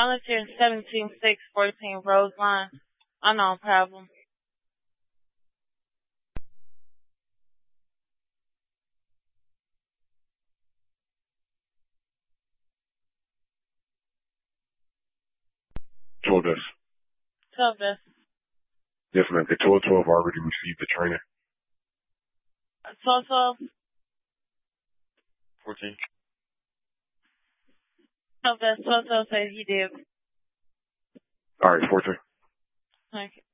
Volunteer 17614 Roseline. Unknown problem. Told us. 12 this. Yes, ma'am. The 1212 already received the training. 1212. 14. 12 this. 1212 says he did. All right, 14. Okay.